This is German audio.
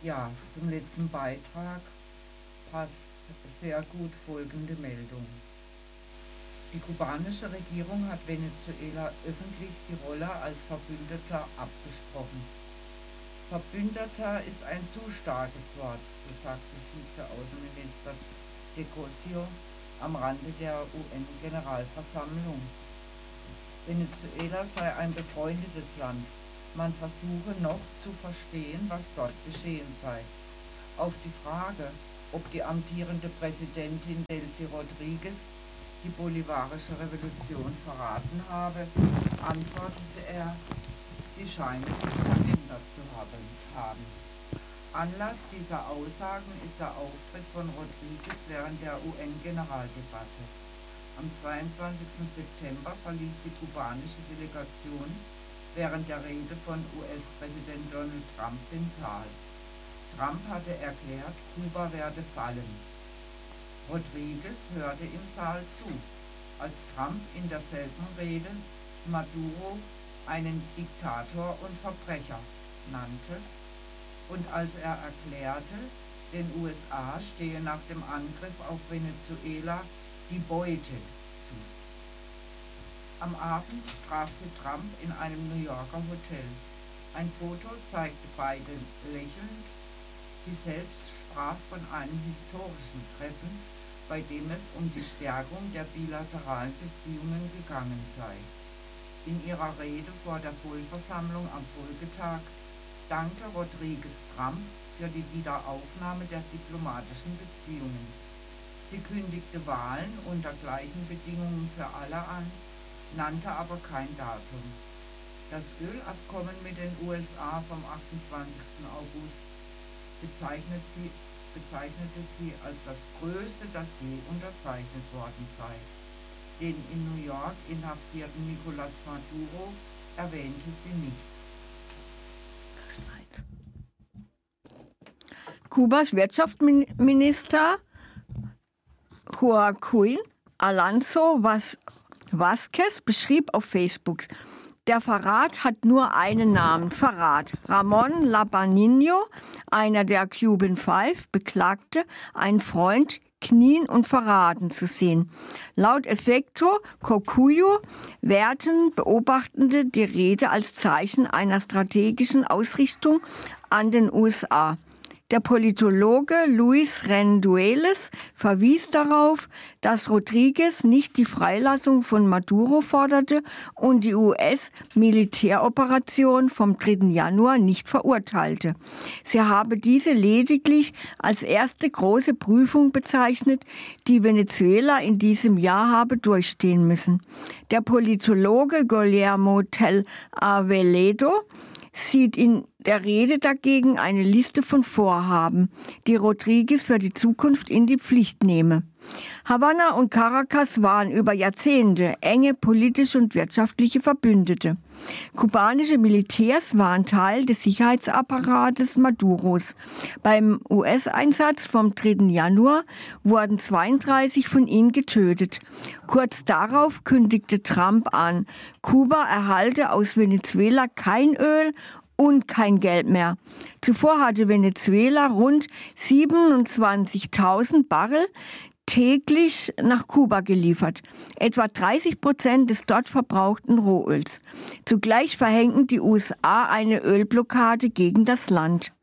Ja, zum letzten Beitrag passt sehr gut folgende Meldung. Die kubanische Regierung hat Venezuela öffentlich die Rolle als Verbündeter abgesprochen. Verbündeter ist ein zu starkes Wort, so sagte Vizeaußenminister de Cosio am Rande der UN-Generalversammlung. Venezuela sei ein befreundetes Land. Man versuche noch zu verstehen, was dort geschehen sei. Auf die Frage, ob die amtierende Präsidentin Delcy Rodriguez die bolivarische Revolution verraten habe, antwortete er, sie scheine sich verändert zu haben. Anlass dieser Aussagen ist der Auftritt von Rodriguez während der UN-Generaldebatte. Am 22. September verließ die kubanische Delegation während der Rede von US-Präsident Donald Trump den Saal. Trump hatte erklärt, Kuba werde fallen. Rodriguez hörte im Saal zu, als Trump in derselben Rede Maduro einen Diktator und Verbrecher nannte und als er erklärte, den USA stehe nach dem Angriff auf Venezuela die Beute zu. Am Abend traf sie Trump in einem New Yorker Hotel. Ein Foto zeigte beide lächelnd. Sie selbst sprach von einem historischen Treffen, bei dem es um die Stärkung der bilateralen Beziehungen gegangen sei. In ihrer Rede vor der Vollversammlung am Folgetag dankte Rodriguez Trump für die Wiederaufnahme der diplomatischen Beziehungen. Sie kündigte Wahlen unter gleichen Bedingungen für alle an, nannte aber kein Datum. Das Ölabkommen mit den USA vom 28. August bezeichnete sie als das größte, das je unterzeichnet worden sei. Den in New York inhaftierten Nicolás Maduro erwähnte sie nicht. Kubas Wirtschaftsminister Joaquín Alonso Vázquez beschrieb auf Facebook: Der Verrat hat nur einen Namen, Verrat. Ramón Labanino, einer der Cuban Five, beklagte, einen Freund knien und verraten zu sehen. Laut Efecto Cocuyo werten Beobachtende die Rede als Zeichen einer strategischen Ausrichtung an den USA. Der Politologe Luis Rendueles verwies darauf, dass Rodriguez nicht die Freilassung von Maduro forderte und die US-Militäroperation vom 3. Januar nicht verurteilte. Sie habe diese lediglich als erste große Prüfung bezeichnet, die Venezuela in diesem Jahr habe durchstehen müssen. Der Politologe Guillermo Tell Aveledo sieht in der Rede dagegen eine Liste von Vorhaben, die Rodriguez für die Zukunft in die Pflicht nehme. Havanna und Caracas waren über Jahrzehnte enge politische und wirtschaftliche Verbündete. Kubanische Militärs waren Teil des Sicherheitsapparates Maduros. Beim US-Einsatz vom 3. Januar wurden 32 von ihnen getötet. Kurz darauf kündigte Trump an, Kuba erhalte aus Venezuela kein Öl und kein Geld mehr. Zuvor hatte Venezuela rund 27.000 Barrel täglich nach Kuba geliefert, etwa 30% des dort verbrauchten Rohöls. Zugleich verhängten die USA eine Ölblockade gegen das Land.